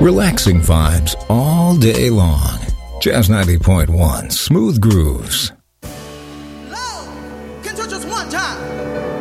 Relaxing vibes all day long. Jazz 90.1, Smooth Grooves. Love can touch us one time.